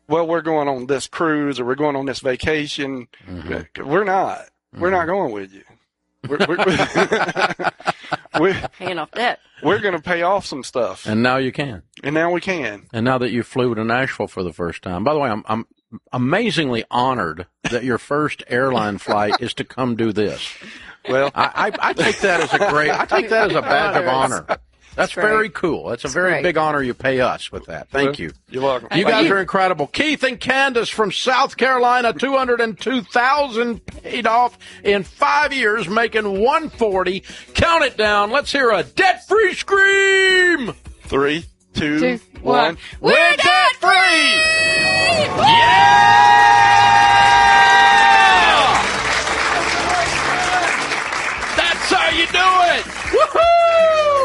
well, we're going on this cruise or we're going on this vacation. Mm-hmm. We're not. Mm-hmm. We're not going with you. We're paying off debt. We're going to pay off some stuff. And now you can. And now we can. And now that you flew to Nashville for the first time. By the way, I'm amazingly honored that your first airline flight is to come do this. Well, I take that as a badge of honor. That's very cool. That's a very big honor you pay us with that. Thank you. You're welcome. You guys are incredible. Keith and Candace from South Carolina, $202,000 paid off in 5 years, making $140. Count it down. Let's hear a debt-free scream. 3, 2, 1. We're debt-free! Yeah!